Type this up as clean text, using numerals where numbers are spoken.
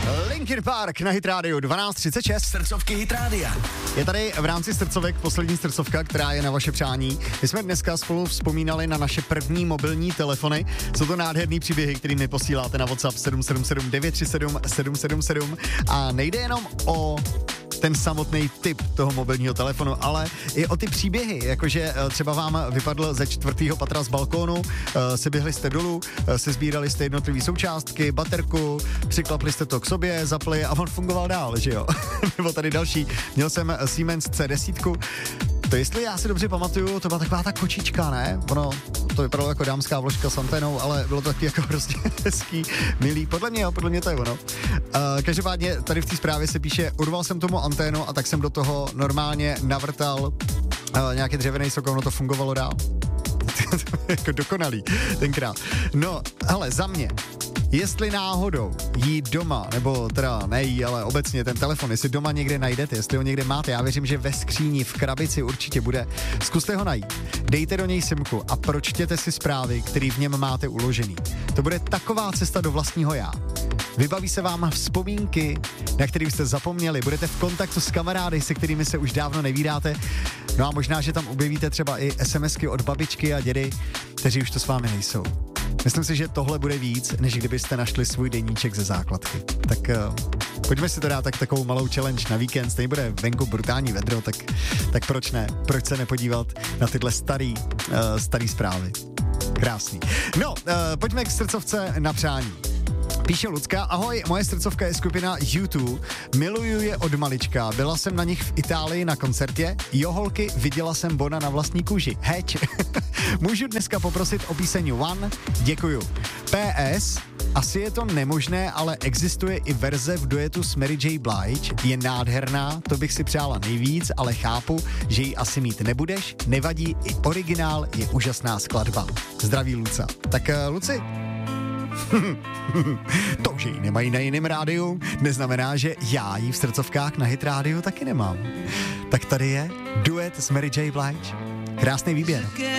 Linkin Park na Hit Radio 12:36. Srdcovky Hit Rádia. Je tady v rámci srdcovek poslední srdcovka, která je na vaše přání. My jsme dneska spolu vzpomínali na naše první mobilní telefony. Jsou to nádherný příběhy, který mi posíláte na WhatsApp 777 937 777 a nejde jenom o ten samotný typ toho mobilního telefonu, ale i o ty příběhy, jakože třeba vám vypadl ze 4. patra z balkónu, se běhli jste dolů, se sbírali jste jednotlivý součástky, baterku, přiklapli jste to k sobě, zapli a on fungoval dál, že jo? Nebo tady další, měl jsem Siemens C10, to jestli já si dobře pamatuju, to byla taková ta kočička, ne? Ono, to vypadalo jako dámská vložka s anténou, ale bylo to taky jako prostě hezký, milý. Podle mě to je ono. Každopádně tady v té zprávě se píše, urval jsem tomu anténu a tak jsem do toho normálně navrtal nějaký dřevěný sok, ono to fungovalo dál. Jako dokonalý tenkrát. No, hele, za mě, jestli náhodou jí doma, nebo teda nejí, ale obecně ten telefon, jestli doma někde najdete, jestli ho někde máte, já věřím, že ve skříni, v krabici určitě bude, zkuste ho najít, dejte do něj simku a pročtěte si zprávy, které v něm máte uložený. To bude taková cesta do vlastního já. Vybaví se vám vzpomínky, na které jste zapomněli, budete v kontaktu s kamarády, se kterými se už dávno nevídáte, no a možná, že tam objevíte třeba i SMSky od babičky a dědy, kteří už to s vámi nejsou. Myslím si, že tohle bude víc, než kdybyste našli svůj deníček ze základky. Tak pojďme si to dát takovou malou challenge na víkend, stejně bude venku brutální vedro, tak proč ne? Proč se nepodívat na tyhle starý zprávy? Krásný. No, pojďme k srdcovce na přání. Píše Lucka, ahoj, moje srdcovka je skupina U2, miluju je od malička, byla jsem na nich v Itálii na koncertě, jo holky, viděla jsem Bona na vlastní kůži, heč. Můžu dneska poprosit o píseň One? Děkuju. PS, asi je to nemožné, ale existuje i verze v duetu s Mary J. Blige, je nádherná, to bych si přála nejvíc, ale chápu, že ji asi mít nebudeš, nevadí, i originál je úžasná skladba. Zdraví Luca. Tak Luci, to, že ji nemají na jiném rádiu, neznamená, že já ji v srdcovkách na Hit rádiu taky nemám. Tak tady je duet s Mary J. Blige. Krásný výběr.